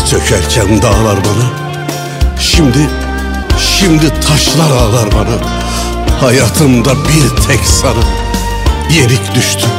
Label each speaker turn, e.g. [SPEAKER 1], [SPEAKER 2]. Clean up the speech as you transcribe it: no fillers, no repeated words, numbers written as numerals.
[SPEAKER 1] Sökerken dağlar bana, şimdi taşlar ağlar bana. Hayatımda bir tek sana yenik düştü.